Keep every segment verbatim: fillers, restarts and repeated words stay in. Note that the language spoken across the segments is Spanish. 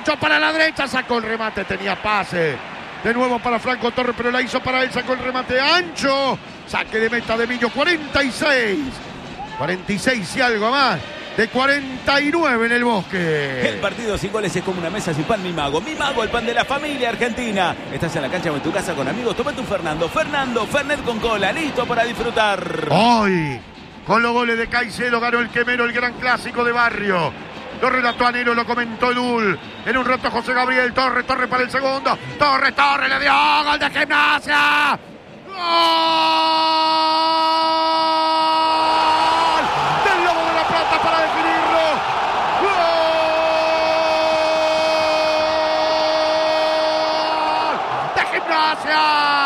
enganchó para la derecha, sacó el remate, tenía pase. De nuevo para Franco Torres, pero la hizo para él, sacó el remate ancho. Saque de meta de Miño, cuarenta y seis. cuarenta y seis y algo más. De cuarenta y nueve en el Bosque. El partido sin goles es como una mesa sin pan, Mi Mago. Mi Mago, el pan de la familia argentina. Estás en la cancha o en tu casa con amigos. Tómate un Fernando. Fernando, Fernet con cola. Listo para disfrutar. Hoy, con los goles de Caicedo, ganó el Quemero, el gran clásico de barrio. Lo relató Anelo, lo comentó Edul. En un rato José Gabriel Torres. Torres para el segundo. Torres, Torres, le dio gol de Gimnasia. ¡Gol! Del Lobo de la Plata para definirlo. ¡Gol! ¡De Gimnasia!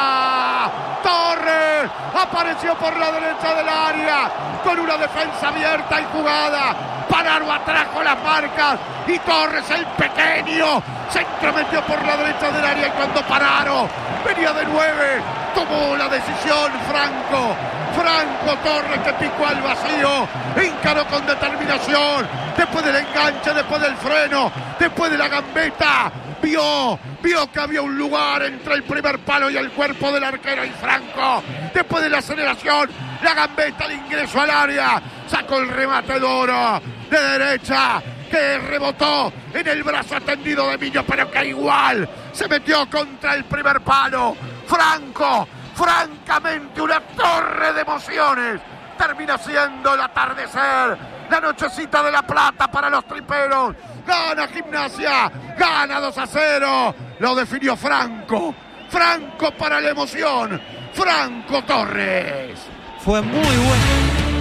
Torres apareció por la derecha del área con una defensa abierta y jugada. Pararo atrajo las marcas y Torres, el pequeño, se entrometió por la derecha del área y cuando Pararo venía de nueve, tomó la decisión Franco. Franco Torres, que picó al vacío, encaró con determinación, después del enganche, después del freno, después de la gambeta, vio, vio que había un lugar entre el primer palo y el cuerpo del arquero y Franco, después de la aceleración, la gambeta, el ingreso al área, sacó el remate Doro de derecha, que rebotó en el brazo atendido de Miño, pero que igual se metió contra el primer palo. Franco, francamente una torre de emociones, termina siendo el atardecer, la nochecita de La Plata para los triperos. Gana Gimnasia, gana dos a cero, lo definió Franco, Franco para la emoción, Franco Torres. Fue muy bueno.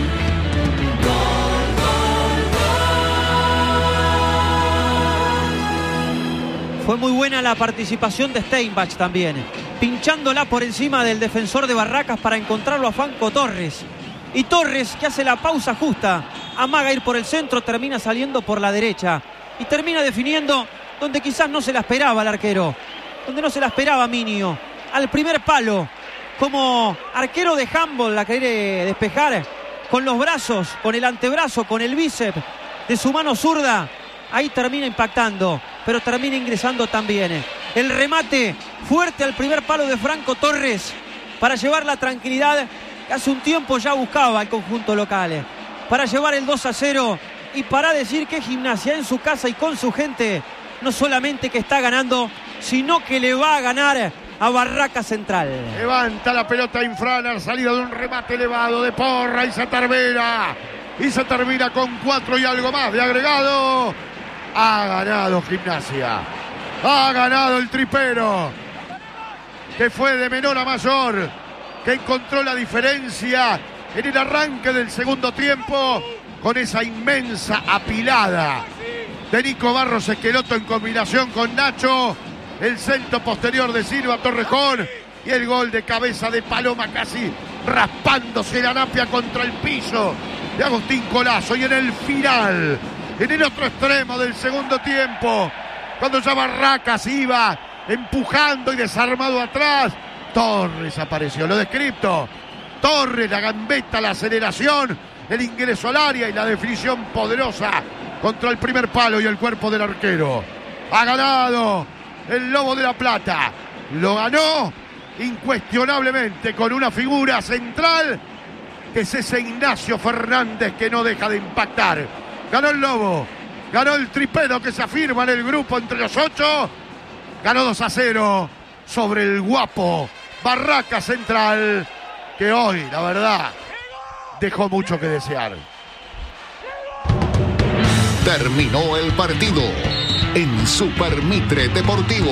Fue muy buena la participación de Steinbach también, pinchándola por encima del defensor de Barracas para encontrarlo a Franco Torres. Y Torres, que hace la pausa justa, amaga ir por el centro, termina saliendo por la derecha y termina definiendo donde quizás no se la esperaba el arquero, donde no se la esperaba Minio, al primer palo. Como arquero de handball la quiere despejar con los brazos, con el antebrazo, con el bíceps de su mano zurda. Ahí termina impactando, pero termina ingresando también. El remate fuerte al primer palo de Franco Torres para llevar la tranquilidad que hace un tiempo ya buscaba el conjunto local. Para llevar el dos a cero y para decir que Gimnasia en su casa y con su gente no solamente que está ganando, sino que le va a ganar a Barraca Central. Levanta la pelota Infraner, salida de un remate elevado de Porra y se termina. Y se termina con cuatro y algo más de agregado. Ha ganado Gimnasia. Ha ganado el tripero, que fue de menor a mayor, que encontró la diferencia en el arranque del segundo tiempo con esa inmensa apilada de Nico Barros Esqueloto en combinación con Nacho, el centro posterior de Silva Torrejón y el gol de cabeza de Paloma casi raspándose la napia contra el piso de Agustín Colazo. Y en el final, en el otro extremo del segundo tiempo, cuando ya Barracas iba empujando y desarmado atrás, Torres apareció, lo descripto. Torres, la gambeta, la aceleración, el ingreso al área y la definición poderosa contra el primer palo y el cuerpo del arquero. Ha ganado el Lobo de la Plata. Lo ganó incuestionablemente con una figura central que es ese Ignacio Fernández que no deja de impactar. Ganó el Lobo, ganó el tripero que se afirma en el grupo entre los ocho. Ganó dos a cero sobre el guapo Barraca Central, que hoy, la verdad, dejó mucho que desear. Terminó el partido en Super Mitre Deportivo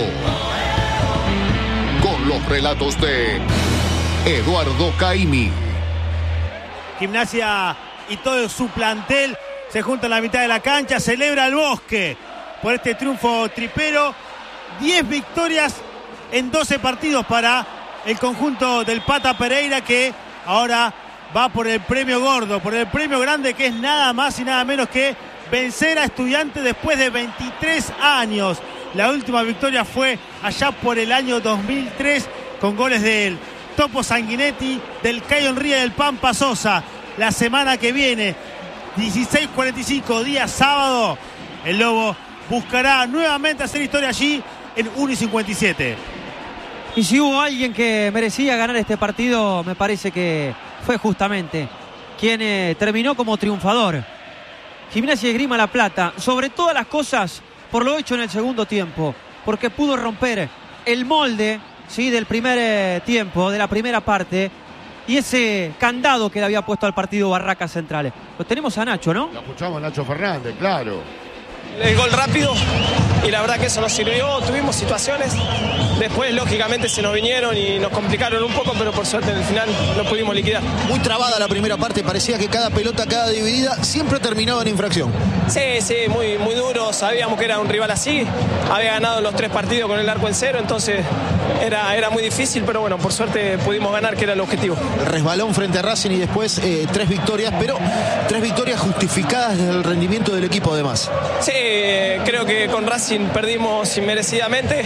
con los relatos de Eduardo Caimi. Gimnasia y todo su plantel se junta en la mitad de la cancha, celebra el Bosque por este triunfo tripero. diez victorias en doce partidos para el conjunto del Pata Pereira, que ahora va por el premio gordo, por el premio grande, que es nada más y nada menos que vencer a Estudiantes después de veintitrés años. La última victoria fue allá por el año dos mil tres con goles del Topo Sanguinetti, del Cayo Enría y del Pampa Sosa. La semana que viene, dieciséis cuarenta y cinco, día sábado, el Lobo buscará nuevamente hacer historia allí en uno y cincuenta y siete. Y si hubo alguien que merecía ganar este partido, me parece que fue justamente quien eh, terminó como triunfador. Gimnasia y Esgrima La Plata, sobre todas las cosas, por lo hecho en el segundo tiempo, porque pudo romper el molde, ¿sí?, del primer eh, tiempo, de la primera parte, y ese candado que le había puesto al partido Barracas Central. Lo tenemos a Nacho, ¿no? Lo escuchamos a Nacho Fernández, claro. El gol rápido y la verdad que eso nos sirvió, tuvimos situaciones, después lógicamente se nos vinieron y nos complicaron un poco, pero por suerte en el final lo pudimos liquidar. Muy trabada la primera parte, parecía que cada pelota, cada dividida siempre terminaba en infracción. Sí, sí, muy, muy duro, sabíamos que era un rival así, había ganado los tres partidos con el arco en cero, entonces era, era muy difícil, pero bueno, por suerte pudimos ganar, que era el objetivo. El resbalón frente a Racing y después eh, tres victorias, pero tres victorias justificadas desde el rendimiento del equipo además. Sí, creo que con Racing perdimos inmerecidamente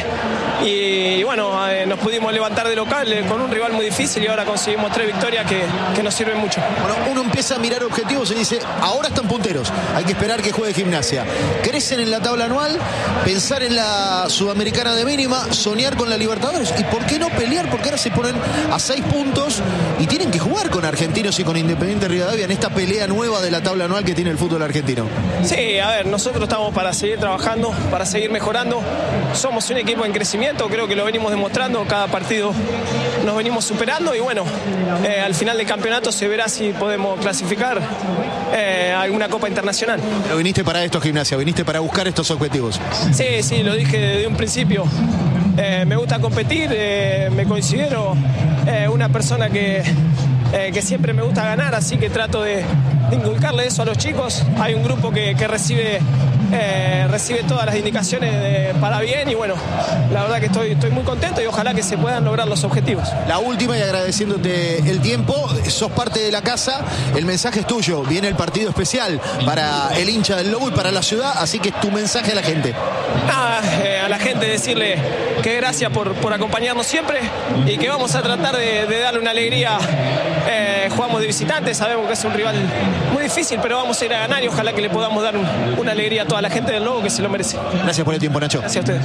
y, y bueno, eh, nos pudimos levantar de local eh, con un rival muy difícil y ahora conseguimos tres victorias que, que nos sirven mucho. Bueno, uno empieza a mirar objetivos y dice, ahora están punteros, hay que esperar que juegue Gimnasia. Crecen en la tabla anual, pensar en la Sudamericana de mínima, soñar con la Libertadores y por qué no pelear, porque ahora se ponen a seis puntos y tienen que jugar con Argentinos y con Independiente Rivadavia en esta pelea nueva de la tabla anual que tiene el fútbol argentino. Sí, a ver, nosotros estamos para seguir trabajando, para seguir mejorando. Somos un equipo en crecimiento, creo que lo venimos demostrando, cada partido nos venimos superando y bueno, eh, al final del campeonato se verá si podemos clasificar eh, a alguna Copa Internacional. Pero viniste para esto, Gimnasia, viniste para buscar estos objetivos. Sí, sí, lo dije desde un principio. Eh, me gusta competir, eh, me considero eh, una persona que, eh, que siempre me gusta ganar, así que trato de, de inculcarle eso a los chicos. Hay un grupo que, que recibe, eh, recibe todas las indicaciones de, para bien y bueno, la verdad que estoy, estoy muy contento y ojalá que se puedan lograr los objetivos. La última y agradeciéndote el tiempo, sos parte de la casa, el mensaje es tuyo, viene el partido especial para el hincha del Lobo y para la ciudad, así que tu mensaje a la gente. Nada, eh, a la gente decirle que gracias por, por acompañarnos siempre y que vamos a tratar de, de darle una alegría. Eh, jugamos de visitantes, sabemos que es un rival muy difícil, pero vamos a ir a ganar y ojalá que le podamos dar un, una alegría a toda la gente del Lobo que se lo merece. Gracias por el tiempo, Nacho. Gracias a ustedes.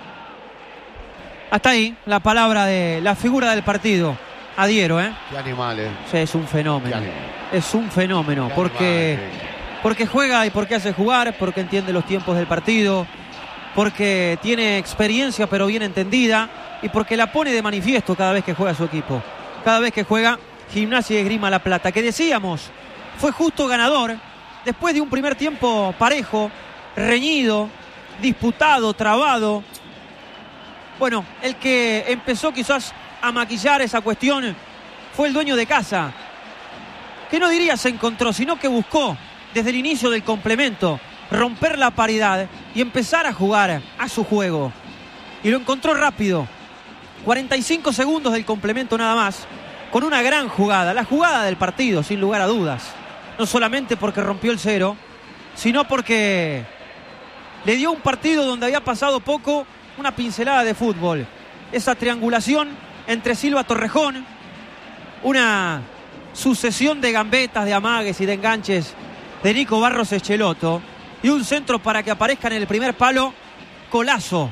Hasta ahí la palabra de la figura del partido. Adhiero, ¿eh? Qué animal, ¿eh? Sí, es un fenómeno. Es un fenómeno, Qué porque, animal, eh. porque juega y porque hace jugar, porque entiende los tiempos del partido, porque tiene experiencia pero bien entendida y porque la pone de manifiesto cada vez que juega su equipo. Cada vez que juega Gimnasia y Esgrima La Plata, que decíamos, fue justo ganador después de un primer tiempo parejo, reñido, disputado, trabado. Bueno, el que empezó quizás a maquillar esa cuestión fue el dueño de casa, que no diría se encontró, sino que buscó desde el inicio del complemento romper la paridad y empezar a jugar a su juego. Y lo encontró rápido. cuarenta y cinco segundos del complemento nada más, con una gran jugada, la jugada del partido, sin lugar a dudas. No solamente porque rompió el cero, sino porque le dio un partido donde había pasado poco, una pincelada de fútbol. Esa triangulación entre Silva Torrejón, una sucesión de gambetas, de amagues y de enganches de Nico Barros Echeloto, y un centro para que aparezca en el primer palo Colazo.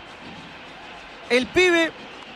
El pibe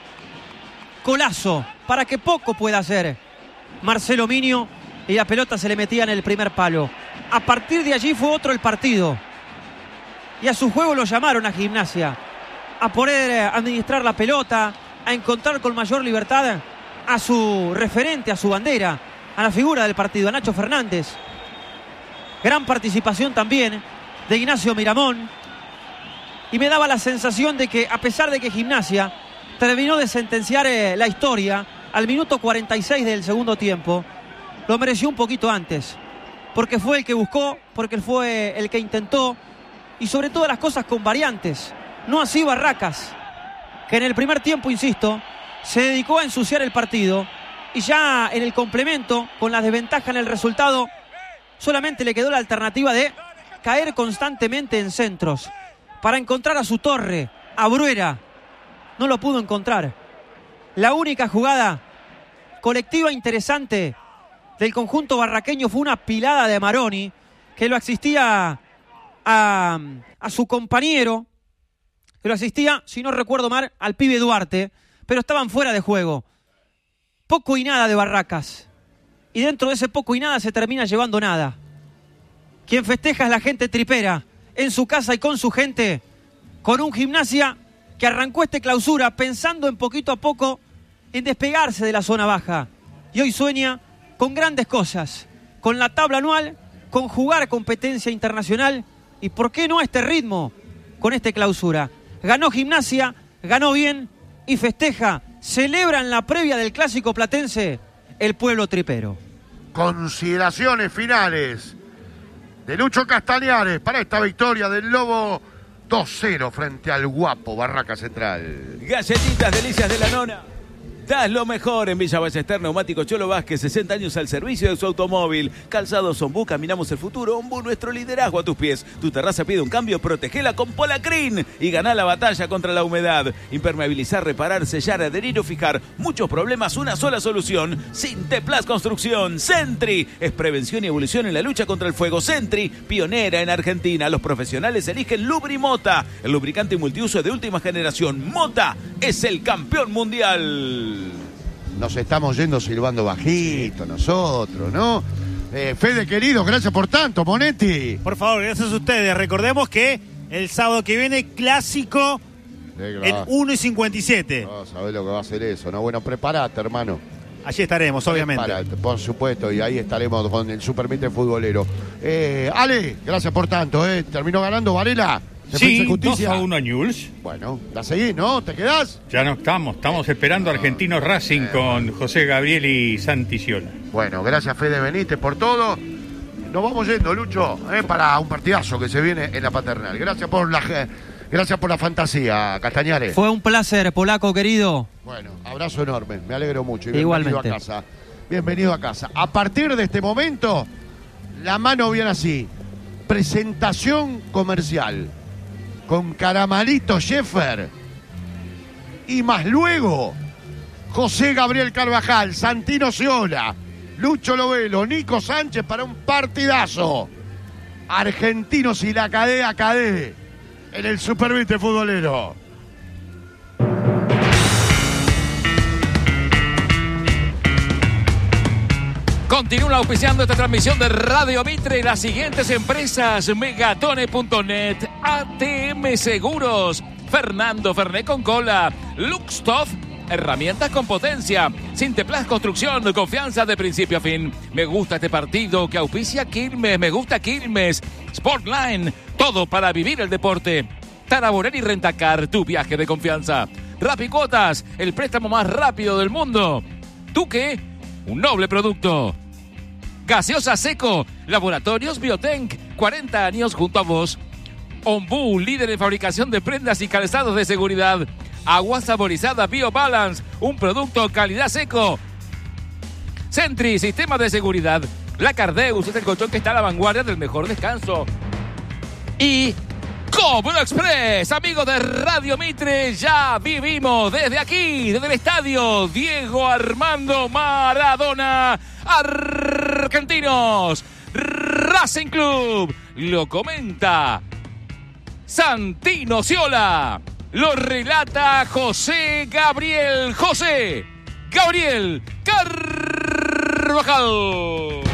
Colazo, para que poco pueda hacer Marcelo Minio, y la pelota se le metía en el primer palo. A partir de allí fue otro el partido, y a su juego lo llamaron a Gimnasia, a poder administrar la pelota, a encontrar con mayor libertad a su referente, a su bandera, a la figura del partido, a Nacho Fernández. Gran participación también de Ignacio Miramón, y me daba la sensación de que, a pesar de que Gimnasia terminó de sentenciar eh, la historia al minuto cuarenta y seis del segundo tiempo, lo mereció un poquito antes, porque fue el que buscó, porque fue el que intentó, y sobre todas las cosas con variantes. No así Barracas, que en el primer tiempo, insisto, se dedicó a ensuciar el partido, y ya en el complemento, con la desventaja en el resultado, solamente le quedó la alternativa de caer constantemente en centros para encontrar a su torre, a Bruera. No lo pudo encontrar. La única jugada colectiva interesante del conjunto barraqueño fue una pilada de Maroni, que lo asistía a, a su compañero, que lo asistía, si no recuerdo mal, al pibe Duarte, pero estaban fuera de juego. Poco y nada de Barracas. Y dentro de ese poco y nada se termina llevando nada. Quien festeja es la gente tripera, en su casa y con su gente, con un Gimnasia que arrancó este clausura pensando en poquito a poco en despegarse de la zona baja. Y hoy sueña con grandes cosas, con la tabla anual, con jugar competencia internacional y, ¿por qué no, a este ritmo con este clausura? Ganó Gimnasia, ganó bien y festeja, celebra en la previa del Clásico Platense el pueblo tripero. Consideraciones finales de Lucho Castañares para esta victoria del Lobo dos cero frente al guapo Barraca Central. Galletitas delicias de la nona. Das lo mejor en Villa Ballester, Neumáticos Cholo Vázquez, sesenta años al servicio de su automóvil. Calzados Ombú, caminamos el futuro. Ombú, nuestro liderazgo a tus pies. Tu terraza pide un cambio, protegela con Polacrin y ganá la batalla contra la humedad. Impermeabilizar, reparar, sellar, adherir o fijar. Muchos problemas, una sola solución. Sinteplas Construcción. Sentry es prevención y evolución en la lucha contra el fuego. Sentry, pionera en Argentina. Los profesionales eligen Lubrimota, el lubricante multiuso de última generación. Mota es el campeón mundial. Nos estamos yendo silbando bajito nosotros, ¿no? Eh, Fede, querido, gracias por tanto, Monetti. Por favor, gracias a ustedes. Recordemos que el sábado que viene, clásico en uno y cincuenta y siete. No, sabés lo que va a ser eso, ¿no? Bueno, prepárate, hermano. Allí estaremos, obviamente. Prepárate, por supuesto, y ahí estaremos con el Supermitre futbolero. Eh, Ale, gracias por tanto, ¿eh? Terminó ganando Varela. Sí, dos a uno a Newell's. Bueno, la seguís, ¿no? ¿Te quedás? Ya no estamos, estamos esperando Argentinos Racing eh, con José Gabriel y Santi Sciolà. Bueno, gracias Fede Benítez por todo. Nos vamos yendo, Lucho, eh, para un partidazo que se viene en la Paternal. Gracias por la, gracias por la fantasía, Castañares. Fue un placer, polaco querido. Bueno, abrazo enorme, me alegro mucho. Y Igualmente. Bienvenido a casa. Bienvenido a casa. A partir de este momento, la mano viene así. Presentación comercial. Con Caramalito Sheffer y más luego José Gabriel Carvajal, Santino Sciolà, Lucho Lovelo, Nico Sánchez para un partidazo. Argentinos y la cadena Cadé en el Supermitre futbolero. Continúan auspiciando esta transmisión de Radio Mitre las siguientes empresas: Megatone punto net, A T M Seguros, Fernando Fernet con Cola, Luxtoff, herramientas con potencia, Sinteplas Construcción, confianza de principio a fin. Me gusta este partido que auspicia Quilmes, me gusta Quilmes, Sportline, todo para vivir el deporte. Taraborel y Rentacar, tu viaje de confianza. Rapicuotas, el préstamo más rápido del mundo. Tuque, un noble producto. Gaseosa Seco, Laboratorios Biotenc, cuarenta años junto a vos. Ombú, líder en fabricación de prendas y calzados de seguridad. Agua saborizada BioBalance, un producto calidad seco. Sentry, sistema de seguridad. La Cardeus es el colchón que está a la vanguardia del mejor descanso. Y Cobro Express, amigos de Radio Mitre, ya vivimos desde aquí, desde el estadio Diego Armando Maradona. Argentinos Racing Club, lo comenta Santino Sciolà, lo relata José Gabriel, José Gabriel Carvajal.